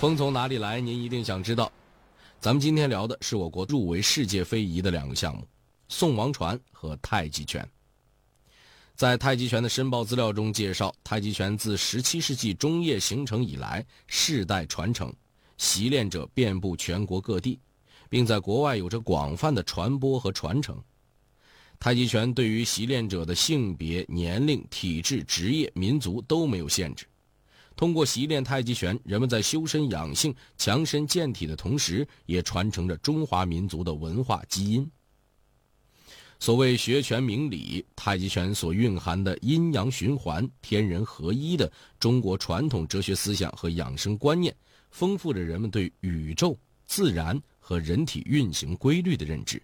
风从哪里来？您一定想知道。咱们今天聊的是我国入围世界非遗的2个项目：宋王传和太极拳。在太极拳的申报资料中介绍，太极拳自17世纪中叶形成以来，世代传承，习练者遍布全国各地，并在国外有着广泛的传播和传承。太极拳对于习练者的性别、年龄、体质、职业、民族都没有限制。通过习练太极拳，人们在修身养性、强身健体的同时，也传承着中华民族的文化基因。所谓学拳明理，太极拳所蕴含的阴阳循环、天人合一的中国传统哲学思想和养生观念，丰富着人们对宇宙、自然和人体运行规律的认知。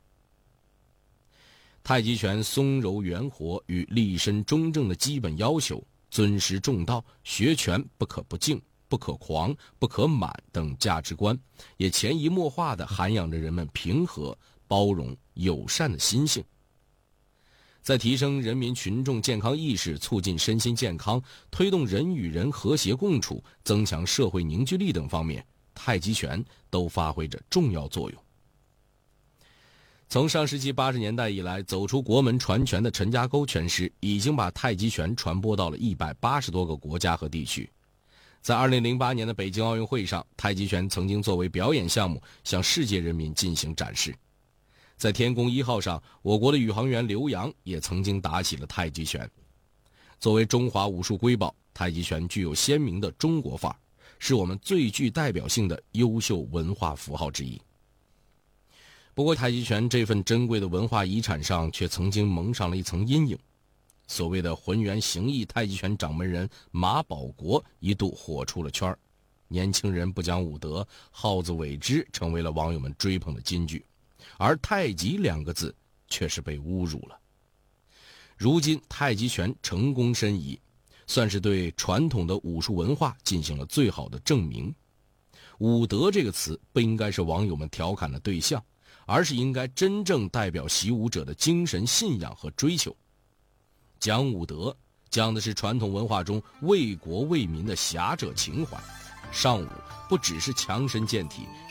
太极拳松柔圆活与立身中正的基本要求，尊师重道，学拳不可不敬、不可狂、不可满等价值观，也潜移默化地涵养着人们平和、包容、友善的心性。在提升人民群众健康意识、促进身心健康、推动人与人和谐共处、增强社会凝聚力等方面，太极拳都发挥着重要作用。从上世纪80年代以来，走出国门传拳的陈家沟拳师已经把太极拳传播到了180多个国家和地区。在2008年的北京奥运会上，太极拳曾经作为表演项目向世界人民进行展示。在天宫1号上，我国的宇航员刘洋也曾经打起了太极拳。作为中华武术瑰宝，太极拳具有鲜明的中国范儿，是我们最具代表性的优秀文化符号之一。不过，太极拳这份珍贵的文化遗产上却曾经蒙上了一层阴影。所谓的浑元形意太极拳掌门人马保国一度火出了圈，年轻人不讲武德，好自为之成为了网友们追捧的金句，而太极2个字却是被侮辱了。如今太极拳成功申遗，算是对传统的武术文化进行了最好的证明。武德这个词不应该是网友们调侃的对象，而是应该真正代表习武者的精神信仰和追求。讲武德，讲的是传统文化中为国为民的侠者情怀。上武不只是强身健体，